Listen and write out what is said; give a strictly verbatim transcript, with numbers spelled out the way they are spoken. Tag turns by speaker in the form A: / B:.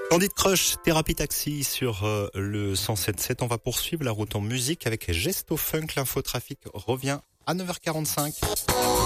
A: Candide Crush, Thérapie Taxi sur euh, le cent sept virgule sept. On va poursuivre la route en musique avec Gesto Funk. L'infotrafic revient à neuf heures quarante-cinq.